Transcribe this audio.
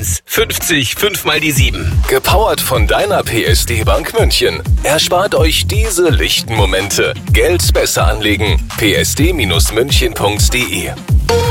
50 5 mal die 7. Gepowert von deiner PSD Bank München. Erspart euch diese lichten Momente. Geld besser anlegen. psd-münchen.de